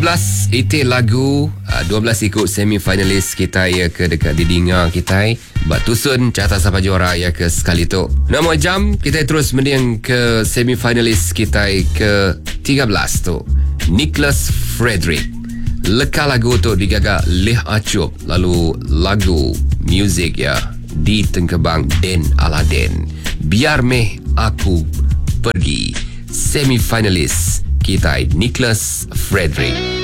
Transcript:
12 itu lagu 12 ikut semi-finalis kita ya ke dekat didinga kita batusun carta siapa juara ya ke sekali tu. Nama jam kita terus mending ke semi-finalis kita ke 13 tu. Nicholas Frederick. Leka lagu tu digagak Leh Acup. Lalu lagu music ya di Tengkebang Den Aladdin. Biar meh aku pergi. Semi-finalis kita Nicholas Frederick.